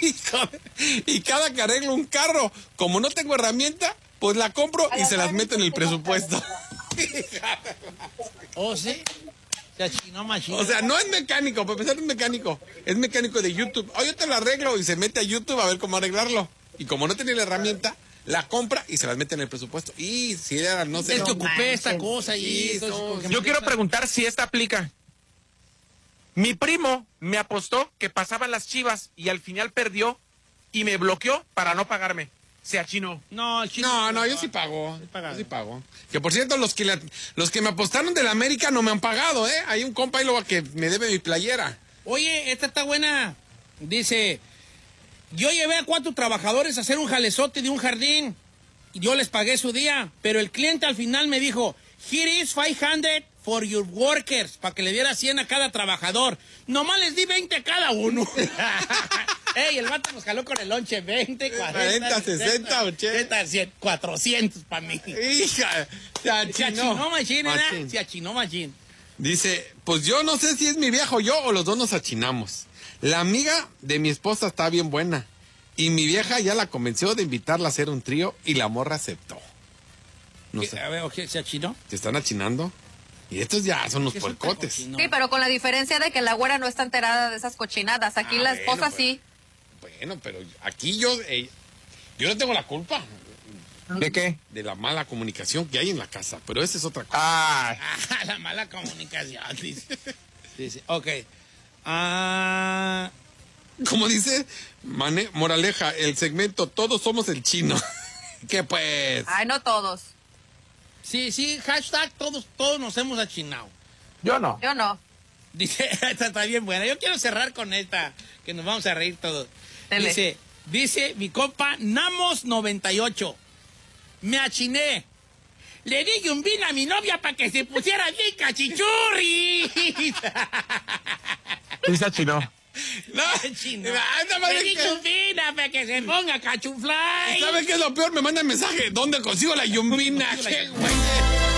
Y cada que arreglo un carro, como no tengo herramienta, pues la compro y se las meto en el presupuesto. ¿Oh, sí? Se achinó machín. O sea, no es mecánico, para empezar es mecánico. Es mecánico de YouTube. Oh, yo te lo arreglo y se mete a YouTube a ver cómo arreglarlo. Y como no tiene la herramienta, la compra y se las mete en el presupuesto. Y si era, no sé. Es que ocupé esta cosa y Sí, eso. Yo quiero preguntar si esta aplica. Mi primo me apostó que pasaban las Chivas y al final perdió y me bloqueó para no pagarme. Se achinó. No, el chino. No, yo sí pago. Yo sí pago. Que por cierto, los que me apostaron de la América no me han pagado, ¿eh? Hay un compa ahí luego que me debe mi playera. Oye, esta está buena. Dice, yo llevé a 4 trabajadores a hacer un jalezote de un jardín. Y yo les pagué su día. Pero el cliente al final me dijo, here is 500 for your workers. Para que le diera 100 a cada trabajador. Nomás les di 20 a cada uno. Ey, el vato nos jaló con el lonche. 20, 40, 60, 80. 100, 400 para mí. Hija, se achinó machín, ¿verdad? Machín. Se achinó machín. Dice, pues yo no sé si es mi viejo yo o los dos nos achinamos. La amiga de mi esposa está bien buena. Y mi vieja ya la convenció de invitarla a hacer un trío y la morra aceptó. No sé, A ver, ¿se achinó? ¿te están achinando? Y estos ya son los ¿Qué son puercotes. tan cochinos? Sí, pero con la diferencia de que la güera no está enterada de esas cochinadas. Aquí la esposa bueno, sí. Bueno, pero aquí yo no tengo la culpa ¿De qué? de la mala comunicación que hay en la casa, pero esa es otra cosa. Ah, Ah, la mala comunicación, dice. Dice, ok. Como dice, moraleja, el segmento Todos somos el chino. ¿Qué pues? Ay, no todos. Sí, hashtag todos nos hemos achinado. yo no. Yo no. Dice, esta está bien buena. Yo quiero cerrar con esta, que nos vamos a reír todos. Dele. Dice mi compa Namos98. Me achiné. Le di un vino a mi novia para que se pusiera bien cachichurri. Sí se achinó. No, Chino. anda, madre, Le di que- un vino para que se ponga cachufly. ¿Sabe qué es lo peor? Me manda el mensaje. ¿Dónde consigo la yumbina? ¿Dónde consigo la ¿Qué, yumbina? güey?